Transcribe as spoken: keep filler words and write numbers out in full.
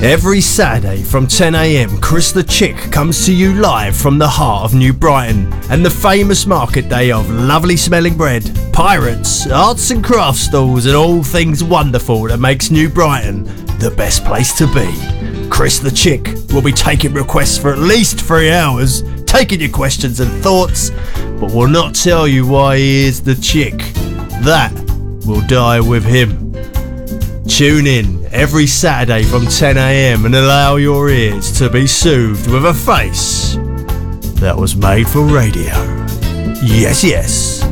Every Saturday from ten a m, Chris the Chick comes to you live from the heart of New Brighton and the famous market day of lovely smelling bread, pirates, arts and crafts stalls and all things wonderful that makes New Brighton the best place to be. Chris the Chick will be taking requests for at least three hours, taking your questions and thoughts, but will not tell you why he is the chick. That will die with him. Tune in every Saturday from ten a m and allow your ears to be soothed with a face that was made for radio. Yes, yes.